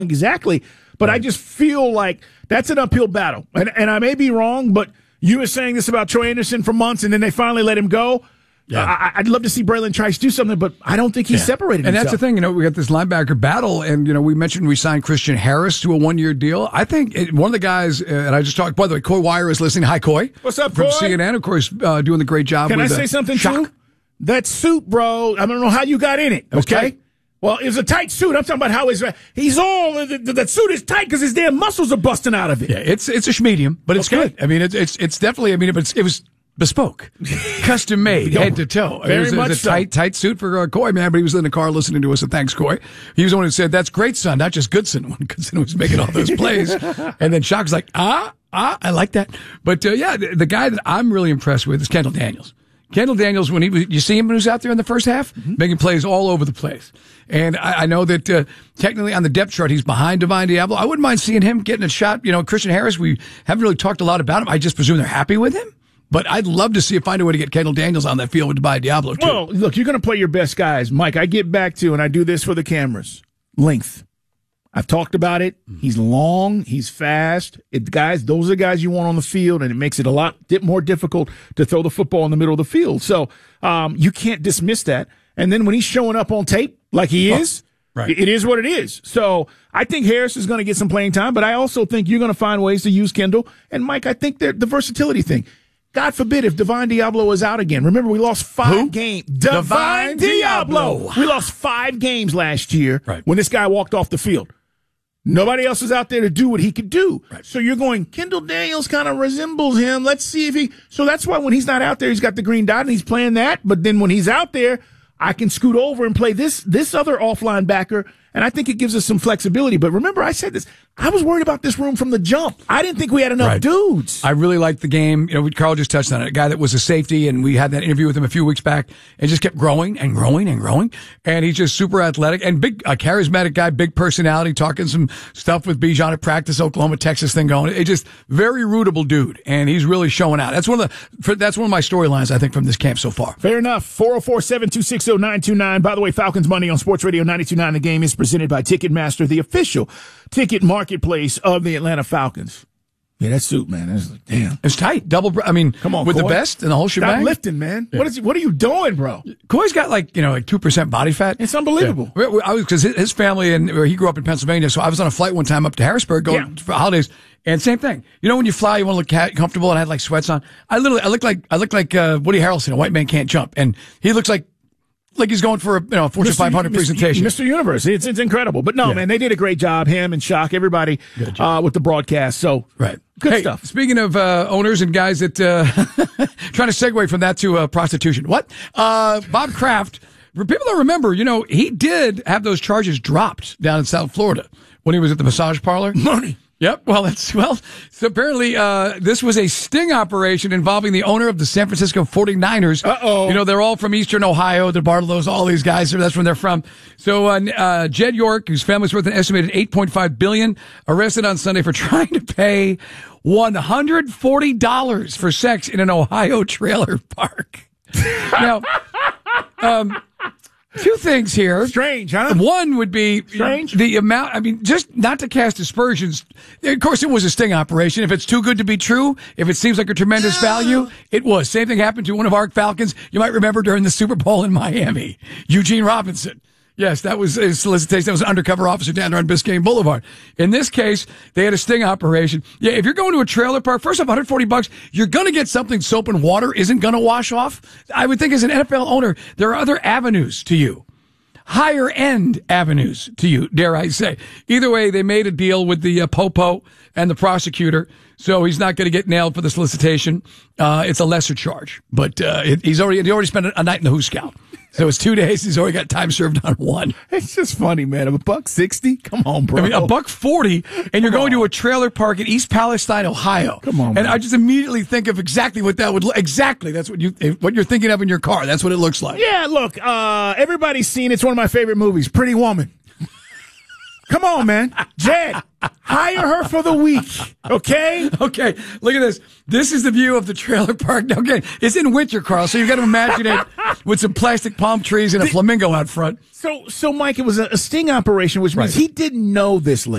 exactly, but I just feel like that's an uphill battle. And I may be wrong, but you were saying this about Troy Anderson for months, and then they finally let him go. Yeah. I'd love to see Braylon Trice do something, but I don't think he's separated himself. And that's the thing, we got this linebacker battle, and, we mentioned we signed Christian Harris to a 1-year deal. I think one of the guys, and I just talked, by the way, Coy Wire is listening. Hi, Coy. What's up, From Coy? CNN, of course, doing the great job. Can with I say something, Shock. too? That suit, bro, I don't know how you got in it, okay? Well, it was a tight suit. I'm talking about how he's all, that suit is tight because his damn muscles are busting out of it. Yeah, it's a medium, but it's good. I mean, it's definitely, it was bespoke, custom made, head to toe. It was a tight suit for Coy, man, but he was in the car listening to us, and thanks, Coy. He was the one who said, "That's great, son," not just Goodson, when Goodson was making all those plays. And then Shock's like, I like that. But, the guy that I'm really impressed with is Kendall Daniels. Kendall Daniels, when you see him when he was out there in the first half, making plays all over the place. And I know that technically on the depth chart, he's behind Divine Diablo. I wouldn't mind seeing him getting a shot. Christian Harris, we haven't really talked a lot about him. I just presume they're happy with him. But I'd love to find a way to get Kendall Daniels on that field with Divine Diablo, too. Well, look, you're going to play your best guys. Mike, I get back to, and I do this for the cameras, length. I've talked about it. He's long. He's fast. Those are the guys you want on the field, and it makes it a lot more difficult to throw the football in the middle of the field. So you can't dismiss that. And then when he's showing up on tape like he is, it is what it is. So I think Harris is going to get some playing time, but I also think you're going to find ways to use Kendall. And, Mike, I think the versatility thing. God forbid if Divine Diablo is out again. Remember, we lost 5 games. Divine Diablo. We lost 5 games last year when this guy walked off the field. Nobody else is out there to do what he could do. Right. So you're going, Kendall Daniels kind of resembles him. Let's see if he... So that's why when he's not out there, he's got the green dot and he's playing that. But then when he's out there, I can scoot over and play this other offline backer, and I think it gives us some flexibility. But remember, I said this. I was worried about this room from the jump. I didn't think we had enough dudes. I really liked the game. Carl just touched on it. A guy that was a safety, and we had that interview with him a few weeks back, and just kept growing and growing and growing. And he's just super athletic and big, a charismatic guy, big personality, talking some stuff with Bijan at practice, Oklahoma, Texas thing going. It's just very rootable dude, and he's really showing out. That's one of my storylines, I think, from this camp so far. Fair enough. 404-726-0929. By the way, Falcons Money on Sports Radio 92.9. The game is presented by Ticketmaster, the official ticket marketplace of the Atlanta Falcons. Yeah, that suit, man. Damn. It's tight. Come on, with Coy. The best and the whole shebang. Stop lifting, man. Yeah. What are you doing, bro? Coy's got like 2% body fat. It's unbelievable. Yeah. Because his family he grew up in Pennsylvania, so I was on a flight one time up to Harrisburg going for holidays, and same thing. When you fly, you want to look comfortable, and I had like sweats on. I look like Woody Harrelson, a white man can't jump, and he looks like he's going for a Fortune 500 presentation. Mr. Universe. It's incredible. But no, man, they did a great job. Him and Shock, everybody with the broadcast. So good stuff. Speaking of owners and guys that trying to segue from that to prostitution. What? Bob Kraft, for people that remember, he did have those charges dropped down in South Florida when he was at the massage parlor. Money. Yep. So apparently, this was a sting operation involving the owner of the San Francisco 49ers. Uh-oh. They're all from Eastern Ohio. The Bartolos, all these guys, that's where they're from. So, Jed York, whose family's worth an estimated $8.5 billion, arrested on Sunday for trying to pay $140 for sex in an Ohio trailer park. Now, two things here. Strange, huh? One would be strange. The amount, just not to cast aspersions. Of course, it was a sting operation. If it's too good to be true, if it seems like a tremendous value, it was. Same thing happened to one of our Falcons. You might remember during the Super Bowl in Miami, Eugene Robinson. Yes, that was a solicitation. That was an undercover officer down there on Biscayne Boulevard. In this case, they had a sting operation. Yeah, if you're going to a trailer park, first off, $140, you're going to get something soap and water isn't going to wash off. I would think as an NFL owner, there are other avenues to you. Higher end avenues to you, dare I say. Either way, they made a deal with the popo and the prosecutor, so he's not going to get nailed for the solicitation. It's a lesser charge, but he already spent a night in the Hooskow. So it's 2 days. He's already got time served on one. It's just funny, man. $1.60? Come on, bro. $1.40, and you're going to a trailer park in East Palestine, Ohio. Come on, and man. I just immediately think of exactly what that would look. Exactly, that's what you're thinking of in your car. That's what it looks like. Yeah, look, everybody's seen. It's one of my favorite movies, Pretty Woman. Come on, man. Jed, hire her for the week, okay? Okay, look at this. This is the view of the trailer park. Now, again, it's in winter, Carl, so you've got to imagine it with some plastic palm trees and a flamingo out front. So, Mike, it was a sting operation, which means he didn't know this lady.